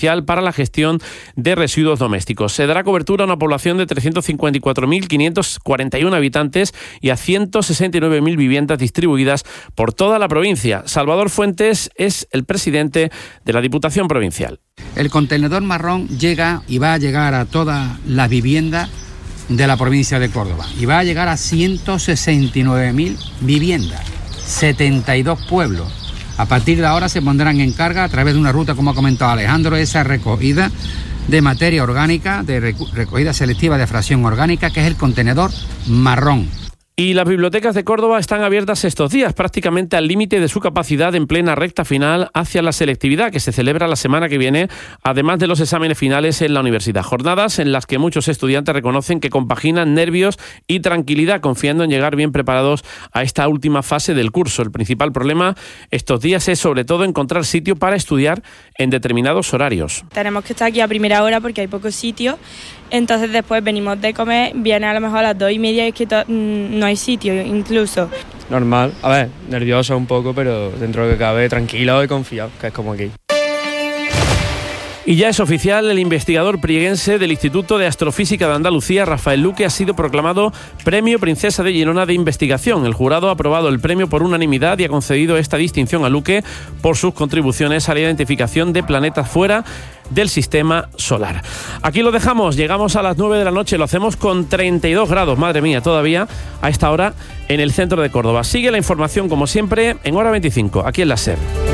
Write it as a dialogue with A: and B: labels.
A: para la gestión de residuos domésticos. Se dará cobertura a una población de 354.541 habitantes y a 169.000 viviendas distribuidas por toda la provincia. Salvador Fuentes es el presidente de la Diputación Provincial.
B: El contenedor marrón llega y va a llegar a todas las viviendas de la provincia de Córdoba y va a llegar a 169.000 viviendas, 72 pueblos. A partir de ahora se pondrán en carga a través de una ruta, como ha comentado Alejandro, esa recogida de materia orgánica, de recogida selectiva de fracción orgánica, que es el contenedor marrón.
A: Y las bibliotecas de Córdoba están abiertas estos días, prácticamente al límite de su capacidad en plena recta final hacia la selectividad, que se celebra la semana que viene, además de los exámenes finales en la universidad. Jornadas en las que muchos estudiantes reconocen que compaginan nervios y tranquilidad, confiando en llegar bien preparados a esta última fase del curso. El principal problema estos días es sobre todo encontrar sitio para estudiar en determinados horarios.
C: Tenemos que estar aquí a primera hora porque hay pocos sitios. Entonces después venimos de comer, viene a lo mejor a las 2:30 y es que no hay sitio incluso.
D: Normal, a ver, nervioso un poco, pero dentro de lo que cabe tranquilo y confiado, que es como aquí.
A: Y ya es oficial, el investigador prieguense del Instituto de Astrofísica de Andalucía, Rafael Luque, ha sido proclamado Premio Princesa de Girona de Investigación. El jurado ha aprobado el premio por unanimidad y ha concedido esta distinción a Luque por sus contribuciones a la identificación de planetas fuera del sistema solar. Aquí lo dejamos, llegamos a las 9 de la noche, lo hacemos con 32 grados, madre mía, todavía a esta hora en el centro de Córdoba. Sigue la información como siempre en Hora 25, aquí en la SER.